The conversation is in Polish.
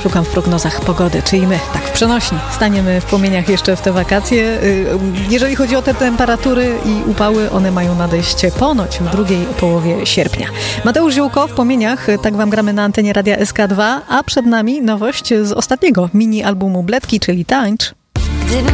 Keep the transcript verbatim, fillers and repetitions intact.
Szukam w prognozach pogody, czyli my, tak w przenośni, staniemy w płomieniach jeszcze w te wakacje. Jeżeli chodzi o te temperatury i upały, one mają nadejść ponoć w drugiej połowie sierpnia. Mateusz Ziółko w płomieniach, tak wam gramy na antenie Radia S K dwa, a przed nami nowość z ostatniego mini albumu Bledki, czyli Tańcz.